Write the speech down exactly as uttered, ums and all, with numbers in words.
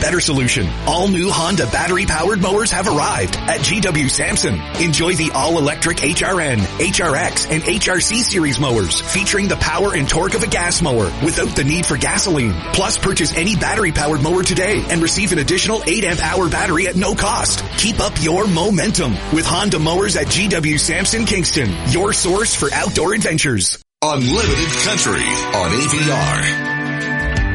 better solution. All new Honda battery-powered mowers have arrived at G W Sampson. Enjoy the all-electric H R N, H R X, and H R C series mowers featuring the power and torque of a gas mower without the need for gasoline. Plus, purchase any battery-powered mower today and receive an additional eight amp hour battery at no cost. Keep up your momentum with Honda mowers at G W Sampson Kingston, your source for outdoor adventures. Unlimited Country on A V R.